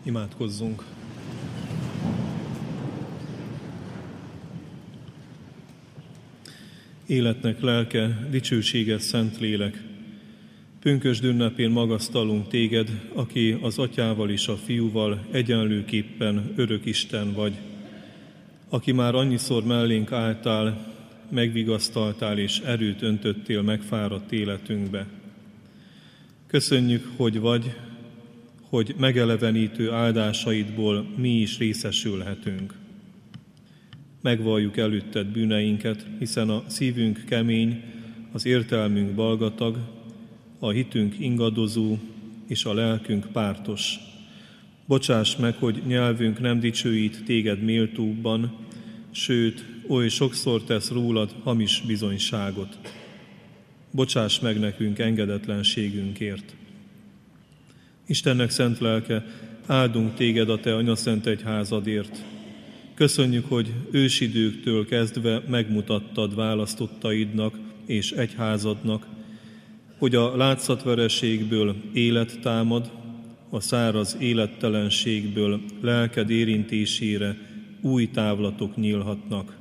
Imádkozzunk! Életnek lelke, dicsőséges Szentlélek, pünkösd ünnepén magasztalunk téged, aki az Atyával és a Fiúval egyenlőképpen örök Isten vagy, aki már annyiszor mellénk álltál, megvigasztaltál és erőt öntöttél megfáradt életünkbe. Köszönjük, hogy vagy, hogy megelevenítő áldásaidból mi is részesülhetünk. Megvalljuk előtted bűneinket, hiszen a szívünk kemény, az értelmünk balgatag, a hitünk ingadozó és a lelkünk pártos. Bocsáss meg, hogy nyelvünk nem dicsőít téged méltóbban, sőt, oly sokszor tesz rólad hamis bizonyságot. Bocsáss meg nekünk engedetlenségünkért. Istennek szent lelke, áldunk téged a te anyaszent egyházadért. Köszönjük, hogy ősidőktől kezdve megmutattad választottaidnak és egyházadnak, hogy a látszatvereségből élet támad, a száraz élettelenségből lelked érintésére új távlatok nyílhatnak.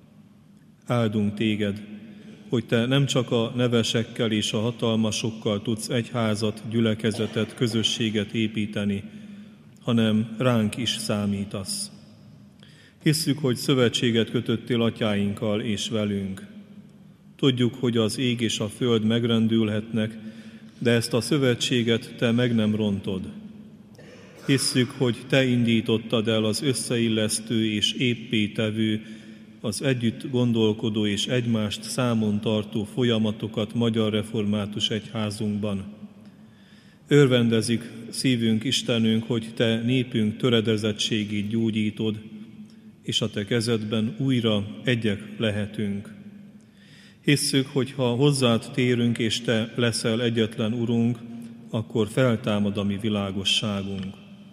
Áldunk téged, hogy te nem csak a nevesekkel és a hatalmasokkal tudsz egyházat, gyülekezetet, közösséget építeni, hanem ránk is számítasz. Hisszük, hogy szövetséget kötöttél atyáinkkal és velünk. Tudjuk, hogy az ég és a föld megrendülhetnek, de ezt a szövetséget te meg nem rontod. Hisszük, hogy te indítottad el az összeillesztő és éppé tevő, az együtt gondolkodó és egymást számon tartó folyamatokat Magyar Református Egyházunkban. Örvendezik szívünk, Istenünk, hogy te népünk töredezettségét gyógyítod, és a te kezedben újra egyek lehetünk. Hisszük, hogy ha hozzád térünk, és te leszel egyetlen Urunk, akkor feltámad a mi világosságunk.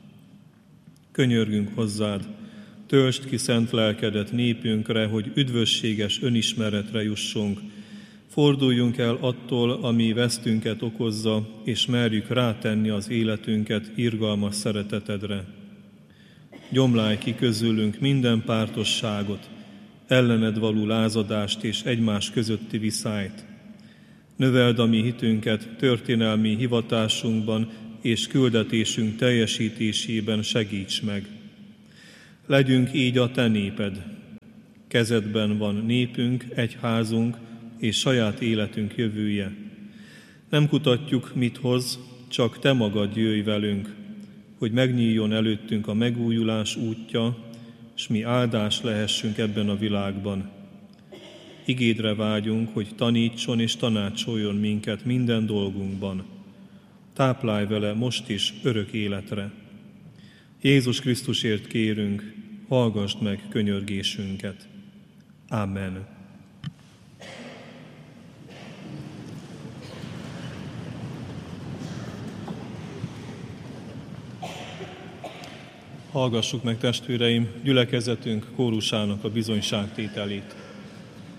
Könyörgünk hozzád, töltsd ki szent lelkedet népünkre, hogy üdvösséges önismeretre jussunk. Forduljunk el attól, ami vesztünket okozza, és merjük rátenni az életünket irgalmas szeretetedre. Gyomlálj ki közülünk minden pártosságot, ellened való lázadást és egymás közötti viszályt. Növeld a mi hitünket történelmi hivatásunkban és küldetésünk teljesítésében segíts meg. Legyünk így a te néped. Kezedben van népünk, egyházunk és saját életünk jövője. Nem kutatjuk, mit hoz, csak te magad jöjj velünk, hogy megnyíljon előttünk a megújulás útja, s mi áldás lehessünk ebben a világban. Igédre vágyunk, hogy tanítson és tanácsoljon minket minden dolgunkban. Táplálj vele most is örök életre. Jézus Krisztusért kérünk, hallgassd meg könyörgésünket. Amen. Hallgassuk meg, testvéreim, gyülekezetünk kórusának a bizonyságtételét.